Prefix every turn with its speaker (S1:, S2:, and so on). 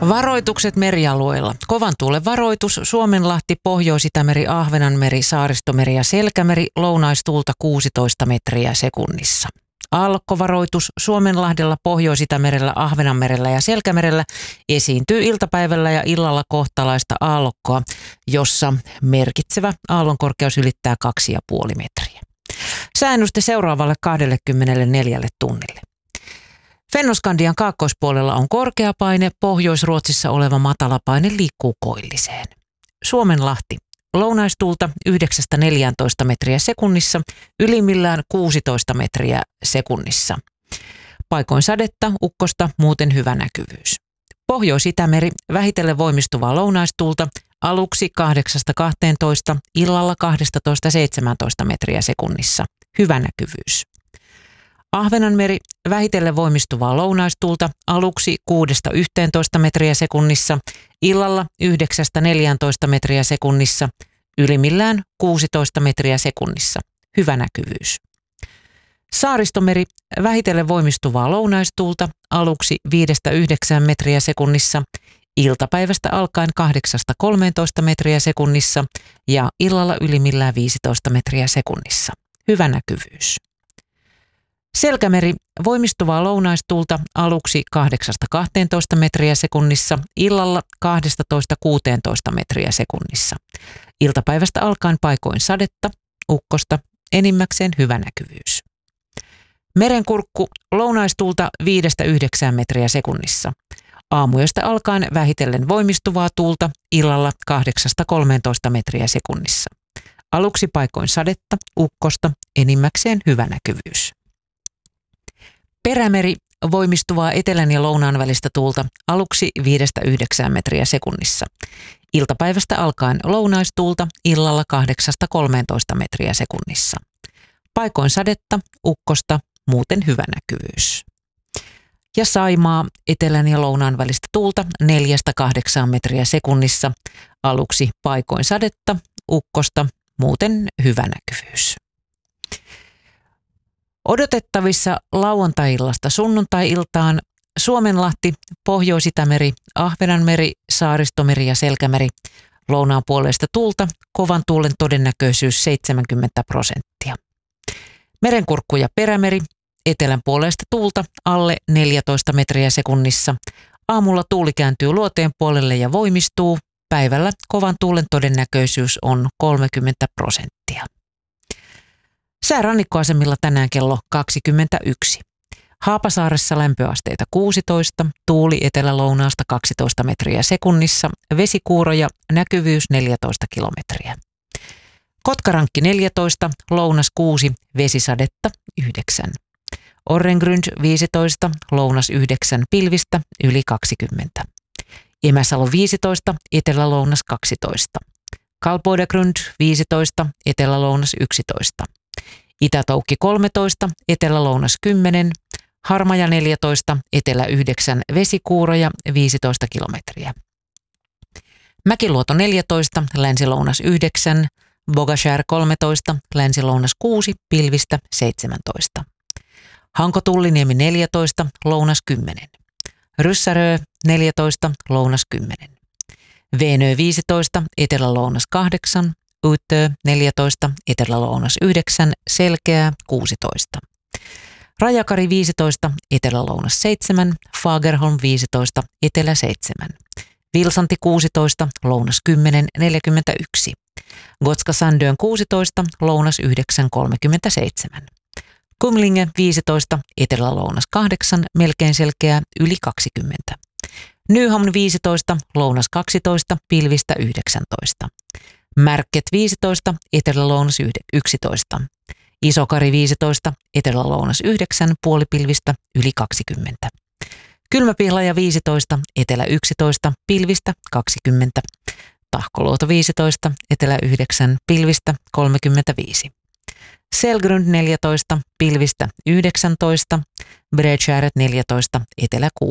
S1: Varoitukset merialueilla. Kovan tuulen varoitus: Suomenlahti, Pohjois-Itämeri, Ahvenanmeri, Saaristomeri ja Selkämeri, lounaistuulta 16 metriä sekunnissa. Aallokkovaroitus: Suomenlahdella, Pohjois-Itämerellä, Ahvenanmerellä ja Selkämerellä esiintyy iltapäivällä ja illalla kohtalaista aallokkoa, jossa merkitsevä aallonkorkeus ylittää 2,5 metriä. Sääennuste seuraavalle 24 tunnille. Fennoskandian kaakkoispuolella on korkea paine, Pohjois-Ruotsissa oleva matalapaine liikkuu koilliseen. Suomenlahti: lounaistuulta 9-14 metriä sekunnissa, ylimmillään 16 metriä sekunnissa. Paikoin sadetta, ukkosta, muuten hyvä näkyvyys. Pohjois-Itämeri: vähitellen voimistuvaa lounaistuulta, aluksi 8-12, illalla 12-17 metriä sekunnissa. Hyvä näkyvyys. Ahvenanmeri: vähitellen voimistuvaa lounaistuulta, aluksi 6-11 metriä sekunnissa, illalla 9-14 metriä sekunnissa, ylimmillään 16 metriä sekunnissa. Hyvä näkyvyys. Saaristomeri: vähitellen voimistuvaa lounaistuulta, aluksi 5-9 metriä sekunnissa, iltapäivästä alkaen 8-13 metriä sekunnissa ja illalla ylimmillään 15 metriä sekunnissa. Hyvä näkyvyys. Selkämeri: voimistuvaa lounaistuulta, aluksi 8-12 metriä sekunnissa, illalla 12-16 metriä sekunnissa. Iltapäivästä alkaen paikoin sadetta, ukkosta, enimmäkseen hyvä näkyvyys. Merenkurkku: lounaistuulta 5-9 metriä sekunnissa. Aamuyöstä alkaen vähitellen voimistuvaa tuulta, illalla 8-13 metriä sekunnissa. Aluksi paikoin sadetta, ukkosta, enimmäkseen hyvä näkyvyys. Perämeri: voimistuvaa etelän ja lounaan välistä tuulta, aluksi 5-9 metriä sekunnissa. Iltapäivästä alkaen lounaistuulta, illalla 8-13 metriä sekunnissa. Paikoin sadetta, ukkosta, muuten hyvä näkyvyys. Ja Saimaa: etelän ja lounaan välistä tuulta 4-8 metriä sekunnissa, aluksi paikoin sadetta, ukkosta, muuten hyvä näkyvyys. Odotettavissa lauantai-illasta sunnuntai-iltaan: Suomenlahti, Pohjois-Itämeri, Ahvenanmeri, Saaristomeri ja Selkämeri, lounaan puoleista tuulta, kovan tuulen todennäköisyys 70%. Merenkurkku ja Perämeri: etelän puoleista tuulta alle 14 metriä sekunnissa. Aamulla tuuli kääntyy luoteen puolelle ja voimistuu. Päivällä kovan tuulen todennäköisyys on 30%. Sää rannikkoasemilla tänään kello 21. Haapasaaressa lämpöasteita 16, tuuli etelä-lounaasta 12 metriä sekunnissa, vesikuuroja, näkyvyys 14 kilometriä. Kotkarankki 14, lounas 6, vesisadetta 9. Orrengrund 15, lounas 9, pilvistä yli 20. Emäsalo 15, etelä-lounas 12. Kalpoidagrund 15, etelä-lounas 11. Itätoukki 13, etelä-lounas 10, Harmaja 14, etelä 9, vesikuuroja 15 kilometriä. Mäkiluoto 14, länsi-lounas 9, Bogashär 13, länsi-lounas 6, pilvistä 17. Hanko-Tulliniemi 14, lounas 10. Ryssärö 14, lounas 10. Veenö 15, etelä-lounas 8, Uittö 14, etelä-lounas 9, Selkeää 16. Rajakari 15, etelä-lounas 7, Fagerholm 15, etelä 7. Vilsanti 16, lounas 10, 41. Gotska Sandön 16, lounas 9, 37. Kumlinge 15, etelä-lounas 8, melkein selkeää yli 20. Nyhamn 15, lounas 12, pilvistä 19. Märket 15, etelä-lounas 11. Isokari 15, etelä-lounas 9, puolipilvistä yli 20. Kylmäpihlaja 15, etelä 11, pilvistä 20. Tahkoluoto 15, etelä 9, pilvistä 35. Selgrund 14, pilvistä 19, Bredskärret 14, etelä 6.